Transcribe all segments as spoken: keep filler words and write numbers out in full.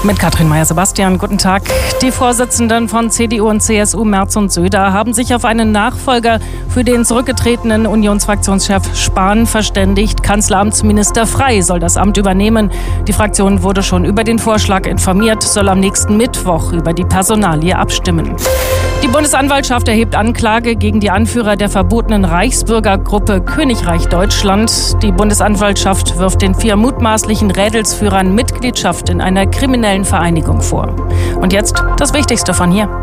Mit Katrin Meyer-Sebastian, guten Tag. Die Vorsitzenden von C D U und C S U, Merz und Söder, haben sich auf einen Nachfolger für den zurückgetretenen Unionsfraktionschef Spahn verständigt. Kanzleramtsminister Frey soll das Amt übernehmen. Die Fraktion wurde schon über den Vorschlag informiert, soll am nächsten Mittwoch über die Personalie abstimmen. Die Bundesanwaltschaft erhebt Anklage gegen die Anführer der verbotenen Reichsbürgergruppe Königreich Deutschland. Die Bundesanwaltschaft wirft den vier mutmaßlichen Rädelsführern Mitgliedschaft in einer kriminellen Vereinigung vor. Und jetzt das Wichtigste von hier.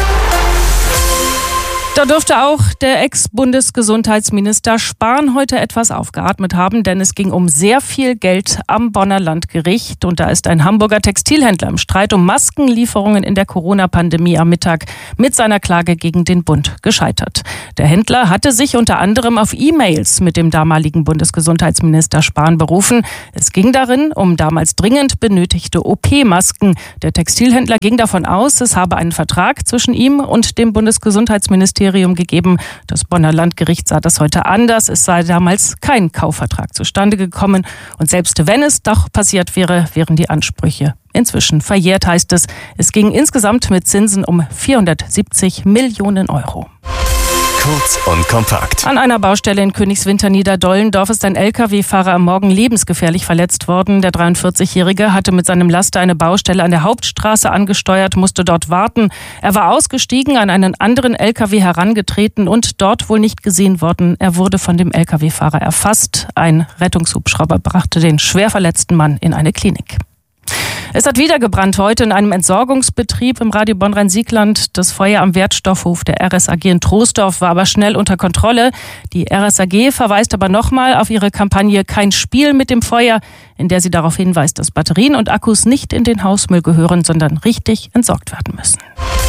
Da dürfte auch der Ex-Bundesgesundheitsminister Spahn heute etwas aufgeatmet haben, denn es ging um sehr viel Geld am Bonner Landgericht. Und da ist ein Hamburger Textilhändler im Streit um Maskenlieferungen in der Corona-Pandemie am Mittag mit seiner Klage gegen den Bund gescheitert. Der Händler hatte sich unter anderem auf E-Mails mit dem damaligen Bundesgesundheitsminister Spahn berufen. Es ging darin um damals dringend benötigte O P-Masken. Der Textilhändler ging davon aus, es habe einen Vertrag zwischen ihm und dem Bundesgesundheitsministerium gegeben. Das Bonner Landgericht sah das heute anders. Es sei damals kein Kaufvertrag zustande gekommen. Und selbst wenn es doch passiert wäre, wären die Ansprüche inzwischen verjährt, heißt es. Es ging insgesamt mit Zinsen um vierhundertsiebzig Millionen Euro. Kurz und kompakt. An einer Baustelle in Königswinter-Niederdollendorf ist ein L K W-Fahrer am Morgen lebensgefährlich verletzt worden. Der dreiundvierzigjährige hatte mit seinem Laster eine Baustelle an der Hauptstraße angesteuert, musste dort warten. Er war ausgestiegen, an einen anderen L K W herangetreten und dort wohl nicht gesehen worden. Er wurde von dem L K W-Fahrer erfasst. Ein Rettungshubschrauber brachte den schwer verletzten Mann in eine Klinik. Es hat wieder gebrannt heute in einem Entsorgungsbetrieb im Radio Bonn-Rhein-Siegland. Das Feuer am Wertstoffhof der R S A G in Troisdorf war aber schnell unter Kontrolle. Die R S A G verweist aber nochmal auf ihre Kampagne Kein Spiel mit dem Feuer, in der sie darauf hinweist, dass Batterien und Akkus nicht in den Hausmüll gehören, sondern richtig entsorgt werden müssen.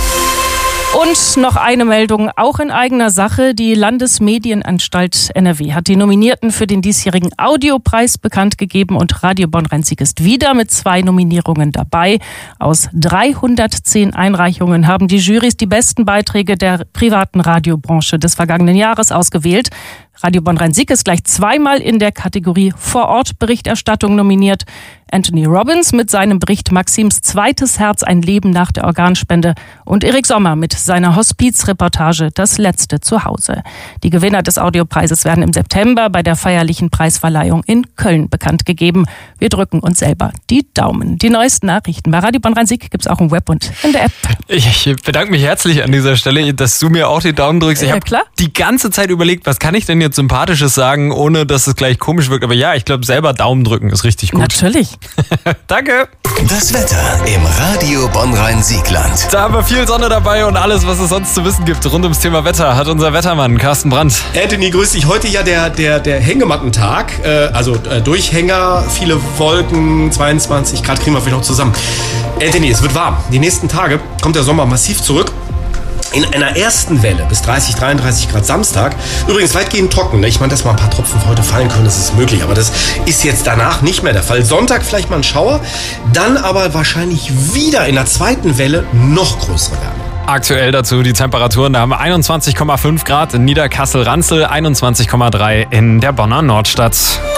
Und noch eine Meldung, auch in eigener Sache. Die Landesmedienanstalt N R W hat die Nominierten für den diesjährigen Audiopreis bekannt gegeben und Radio Bonn-Rhein-Sieg ist wieder mit zwei Nominierungen dabei. Aus dreihundertzehn Einreichungen haben die Jurys die besten Beiträge der privaten Radiobranche des vergangenen Jahres ausgewählt. Radio Bonn-Rhein-Sieg ist gleich zweimal in der Kategorie Vor-Ort-Berichterstattung nominiert. Anthony Robbins mit seinem Bericht Maxims zweites Herz, ein Leben nach der Organspende und Erik Sommer mit seiner Hospizreportage Das letzte Zuhause. Die Gewinner des Audiopreises werden im September bei der feierlichen Preisverleihung in Köln bekannt gegeben. Wir drücken uns selber die Daumen. Die neuesten Nachrichten bei Radio Bonn-Rhein-Sieg gibt es auch im Web und in der App. Ich bedanke mich herzlich an dieser Stelle, dass du mir auch die Daumen drückst. Ich Ja, habe klar. die ganze Zeit überlegt, was kann ich denn jetzt Sympathisches sagen, ohne dass es gleich komisch wirkt. Aber ja, ich glaube, selber Daumen drücken ist richtig gut. Natürlich. Danke. Das Wetter im Radio Bonn-Rhein-Siegland. Da haben wir viel Sonne dabei und alles, was es sonst zu wissen gibt rund ums Thema Wetter, hat unser Wettermann Carsten Brandt. Anthony, grüß dich. Heute ja der, der, der Hängemattentag, äh, also äh, Durchhänger, viele Wolken, zweiundzwanzig Grad kriegen wir vielleicht noch zusammen. Anthony, es wird warm. Die nächsten Tage kommt der Sommer massiv zurück. In einer ersten Welle bis dreißig, dreiunddreißig Grad Samstag. Übrigens weitgehend trocken. Ne? Ich meine, dass mal ein paar Tropfen heute fallen können, das ist möglich. Aber das ist jetzt danach nicht mehr der Fall. Sonntag vielleicht mal ein Schauer. Dann aber wahrscheinlich wieder in der zweiten Welle noch größere Wärme. Aktuell dazu die Temperaturen, da haben wir einundzwanzig Komma fünf Grad in Niederkassel-Ranzel, einundzwanzig Komma drei in der Bonner Nordstadt.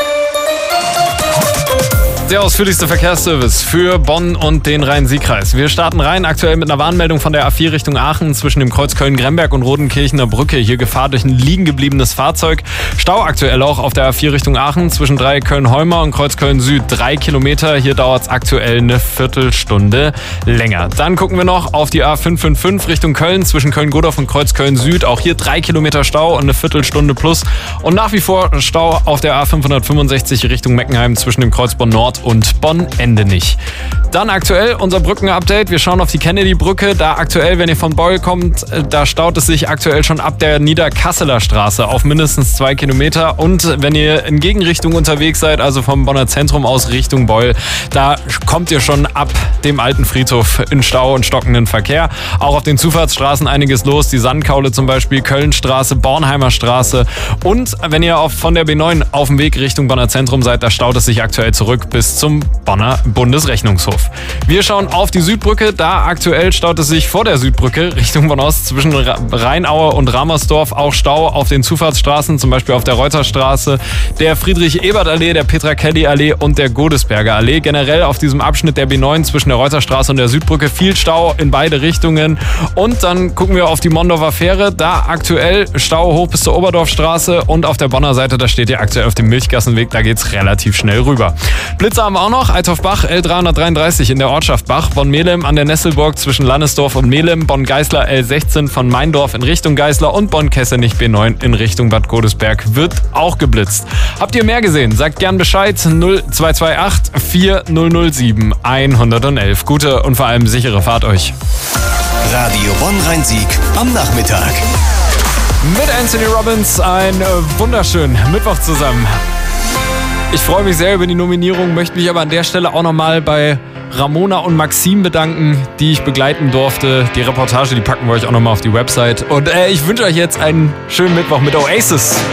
Der ausführlichste Verkehrsservice für Bonn und den Rhein-Sieg-Kreis. Wir starten rein aktuell mit einer Warnmeldung von der A vier Richtung Aachen zwischen dem Kreuz Köln-Gremberg und Rodenkirchener Brücke. Hier Gefahr durch ein liegen gebliebenes Fahrzeug. Stau aktuell auch auf der A vier Richtung Aachen zwischen Dreieck Köln-Holmer und Kreuz Köln-Süd. Drei Kilometer, hier dauert es aktuell eine Viertelstunde länger. Dann gucken wir noch auf die A fünf fünf fünf Richtung Köln zwischen Köln-Godorf und Kreuz Köln-Süd. Auch hier drei Kilometer Stau und eine Viertelstunde plus. Und nach wie vor Stau auf der A fünfhundertfünfundsechzig Richtung Meckenheim zwischen dem Kreuz Bonn-Nord und Bonn-Endenich. Dann aktuell unser Brückenupdate. Wir schauen auf die Kennedy-Brücke. Da aktuell, wenn ihr von Beul kommt, da staut es sich aktuell schon ab der Niederkasseler Straße auf mindestens zwei Kilometer. Und wenn ihr in Gegenrichtung unterwegs seid, also vom Bonner Zentrum aus Richtung Beul, da kommt ihr schon ab dem alten Friedhof in Stau und stockenden Verkehr. Auch auf den Zufahrtsstraßen einiges los. Die Sandkaule zum Beispiel, Kölnstraße, Bornheimer Straße. Und wenn ihr auf, von der B neun auf dem Weg Richtung Bonner Zentrum seid, da staut es sich aktuell zurück bis bis zum Bonner Bundesrechnungshof. Wir schauen auf die Südbrücke. Da aktuell staut es sich vor der Südbrücke Richtung Bonn Ost zwischen Rheinaue und Ramersdorf auch Stau auf den Zufahrtsstraßen, zum Beispiel auf der Reuterstraße, der Friedrich-Ebert-Allee, der Petra-Kelly-Allee und der Godesberger Allee. Generell auf diesem Abschnitt der B neun zwischen der Reuterstraße und der Südbrücke viel Stau in beide Richtungen. Und dann gucken wir auf die Mondorfer Fähre. Da aktuell Stau hoch bis zur Oberdorfstraße und auf der Bonner Seite, da steht ihr aktuell auf dem Milchgassenweg, da geht's relativ schnell rüber. Blitzer haben wir auch noch, Eitorf-Bach, L dreihundertdreiunddreißig in der Ortschaft Bach, Bonn-Melem an der Nesselburg zwischen Lannesdorf und Melem, Bonn-Geißler L sechzehn von Meindorf in Richtung Geißler und Bonn-Kessenich B neun in Richtung Bad Godesberg wird auch geblitzt. Habt ihr mehr gesehen? Sagt gern Bescheid, null zwei zwei acht vier null null sieben eins eins eins. Gute und vor allem sichere Fahrt euch. Radio Bonn-Rhein-Sieg am Nachmittag. Mit Anthony Robbins ein äh, wunderschönen Mittwoch zusammen. Ich freue mich sehr über die Nominierung, möchte mich aber an der Stelle auch nochmal bei Ramona und Maxim bedanken, die ich begleiten durfte. Die Reportage, die packen wir euch auch nochmal auf die Website. Und äh, ich wünsche euch jetzt einen schönen Mittwoch mit Oasis.